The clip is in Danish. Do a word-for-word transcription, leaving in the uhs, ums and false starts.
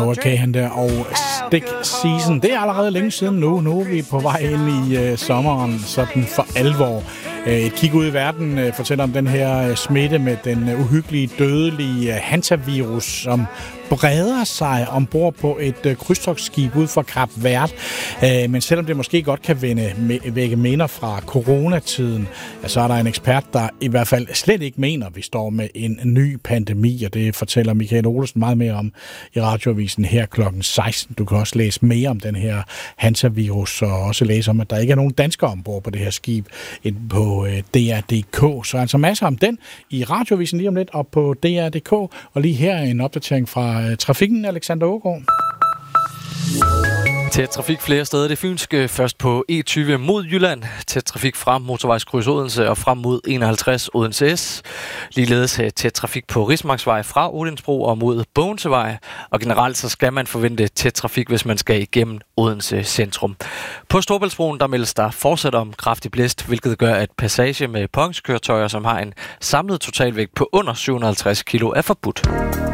Okay, han der, og Stick Season, det er allerede længe siden nu. Nu er vi på vej ind i øh, sommeren, sådan for alvor. Et kig ud i verden øh, fortæller om den her øh, smitte med den øh, uhyggelige, dødelige øh, hantavirus, som breder sig ombord på et øh, krydstogtskib ud for Kap Verde. Øh, men selvom det måske godt kan vende, me- vække minder fra coronatiden, ja, så er der en ekspert, der i hvert fald slet ikke mener, at vi står med en ny pandemi, og det fortæller Michael Olesen meget mere om i radioavisen her klokken seksten. Du kan også læse mere om den her hantavirus, og også læse om, at der ikke er nogen danskere ombord på det her skib ind på øh, D R punktum d k. Så altså masser om den i radioavisen lige om lidt, og på D R punktum d k, og lige her en opdatering fra trafikken, Alexander Aagaard. Tæt trafik flere steder. Det fynske først på E tyve mod Jylland. Tæt trafik frem motorvejskryds Odense og frem mod enoghalvtreds Odense S. Ligeledes tæt trafik på Rismarksvej fra Odensbro og mod Bogensevej. Og generelt så skal man forvente tæt trafik, hvis man skal igennem Odense centrum. På Storebæltsbroen der meldes der fortsat om kraftig blæst, hvilket gør, at passage med påhængskøretøjer, som har en samlet totalvægt på under syv hundrede og halvtreds kilo, er forbudt.